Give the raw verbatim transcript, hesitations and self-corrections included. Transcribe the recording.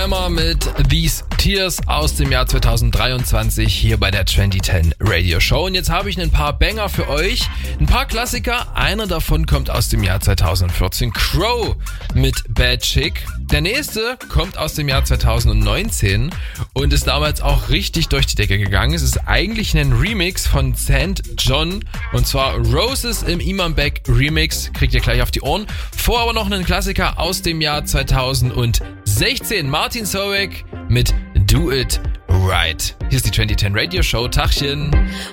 Glamour mit These Tears aus dem Jahr zweitausenddreiundzwanzig hier bei der zwanzig zehn Radio Show. Und jetzt habe ich ein paar Banger für euch, ein paar Klassiker. Einer davon kommt aus dem Jahr zweitausendvierzehn, Crow mit Bad Chick. Der nächste kommt aus dem Jahr zweitausendneunzehn und ist damals auch richtig durch die Decke gegangen. Es ist eigentlich ein Remix von Saint John und zwar Roses im Imam Beck Remix. Kriegt ihr gleich auf die Ohren. Vor aber noch einen Klassiker aus dem Jahr zweitausendsechzehn. Martin Solveig mit Do It Right. Hier ist die zwanzig zehn Radio Show. Tachchen.